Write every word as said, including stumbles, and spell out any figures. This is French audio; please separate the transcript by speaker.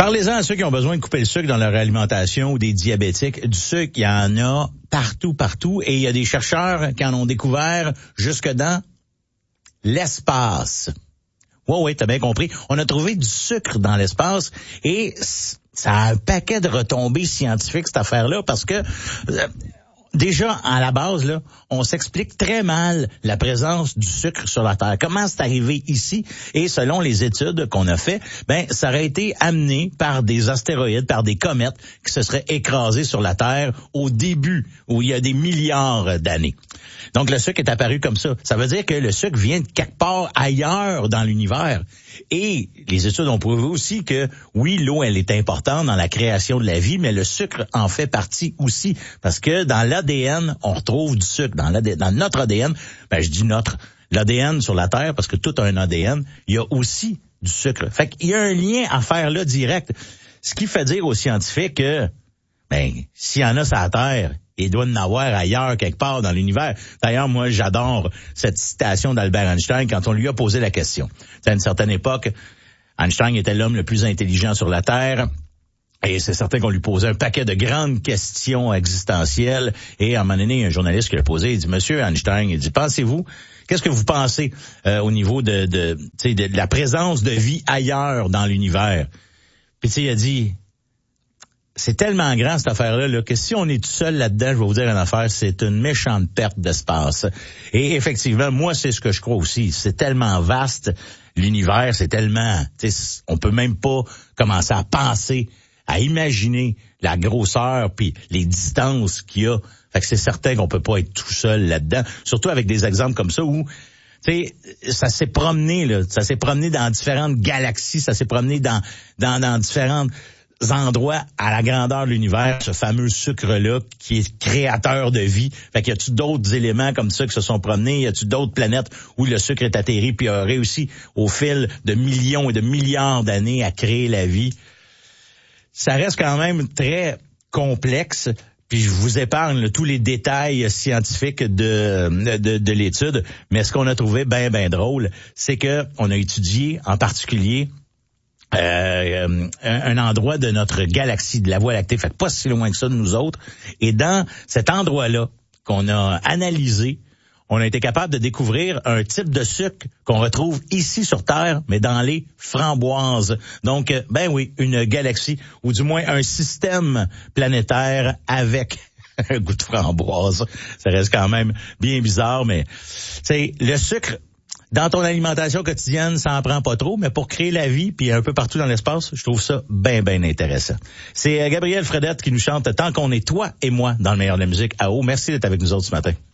Speaker 1: Parlez-en à ceux qui ont besoin de couper le sucre dans leur alimentation ou des diabétiques. Du sucre, il y en a partout, partout. Et il y a des chercheurs qui en ont découvert jusque dans l'espace. Oui, oui, t'as bien compris. On a trouvé du sucre dans l'espace et ça a un paquet de retombées scientifiques, cette affaire-là, parce que... Euh, Déjà, à la base, là, on s'explique très mal la présence du sucre sur la Terre. Comment c'est arrivé ici? Et selon les études qu'on a fait, ben, ça aurait été amené par des astéroïdes, par des comètes qui se seraient écrasés sur la Terre au début, où il y a des milliards d'années. Donc, le sucre est apparu comme ça. Ça veut dire que le sucre vient de quelque part ailleurs dans l'univers. Et les études ont prouvé aussi que, oui, l'eau, elle est importante dans la création de la vie, mais le sucre en fait partie aussi. Parce que dans l'A D N, on retrouve du sucre. Dans, l'A D N, dans notre A D N, ben je dis notre, l'A D N sur la Terre, parce que tout a un A D N, il y a aussi du sucre. Fait qu'il y a un lien à faire là direct. Ce qui fait dire aux scientifiques que, ben, s'il y en a sur la Terre, il doit y en avoir ailleurs, quelque part dans l'univers. D'ailleurs, moi, j'adore cette citation d'Albert Einstein quand on lui a posé la question. À une certaine époque, Einstein était l'homme le plus intelligent sur la Terre. Et c'est certain qu'on lui posait un paquet de grandes questions existentielles. Et à un moment donné, un journaliste qui l'a posé, il dit, Monsieur Einstein, il dit, pensez-vous, qu'est-ce que vous pensez euh, au niveau de, de, de, de la présence de vie ailleurs dans l'univers? Puis tu sais, il a dit... C'est tellement grand, cette affaire-là, là, que si on est tout seul là-dedans, je vais vous dire une affaire, c'est une méchante perte d'espace. Et effectivement, moi, c'est ce que je crois aussi. C'est tellement vaste, l'univers, c'est tellement... On peut même pas commencer à penser, à imaginer la grosseur puis les distances qu'il y a. Fait que c'est certain qu'on peut pas être tout seul là-dedans. Surtout avec des exemples comme ça où... Tu sais, ça s'est promené, là. Ça s'est promené dans différentes galaxies, ça s'est promené dans, dans, dans différentes... endroits à la grandeur de l'univers, ce fameux sucre-là qui est créateur de vie. Fait qu'il y a-tu d'autres éléments comme ça qui se sont promenés? Y a-tu d'autres planètes où le sucre est atterri puis a réussi au fil de millions et de milliards d'années à créer la vie? Ça reste quand même très complexe. Puis je vous épargne là, tous les détails scientifiques de, de, de l'étude. Mais ce qu'on a trouvé bien, bien drôle, c'est que on a étudié en particulier Euh, un, un endroit de notre galaxie, de la Voie lactée, fait pas si loin que ça de nous autres. Et dans cet endroit-là qu'on a analysé, on a été capable de découvrir un type de sucre qu'on retrouve ici sur Terre, mais dans les framboises. Donc, ben oui, une galaxie, ou du moins un système planétaire avec un goût de framboise. Ça reste quand même bien bizarre, mais tu sais, le sucre... Dans ton alimentation quotidienne, ça en prend pas trop, mais pour créer la vie, puis un peu partout dans l'espace, je trouve ça bien, bien intéressant. C'est Gabriel Fredette qui nous chante « Tant qu'on est toi et moi » dans le meilleur de la musique à eau. Merci d'être avec nous autres ce matin.